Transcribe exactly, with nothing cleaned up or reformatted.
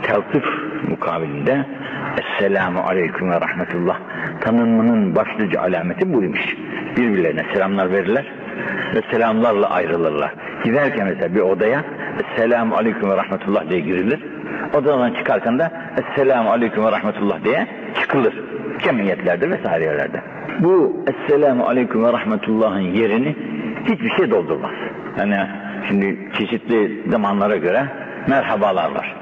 teltif mukabilinde Esselamu Aleyküm ve Rahmetullah tanınmanın başlıca alameti buymuş. Birbirlerine selamlar verirler ve selamlarla ayrılırlar. Giderken mesela bir odaya Esselamu Aleyküm ve Rahmetullah diye girilir. Odadan çıkarken de Esselamu Aleyküm ve Rahmetullah diye çıkılır. Cemiyetlerde vesaire yerlerde. Bu Esselamu Aleyküm ve Rahmetullah'ın yerini hiçbir şey doldurmaz. Yani şimdi çeşitli zamanlara göre merhabalar var.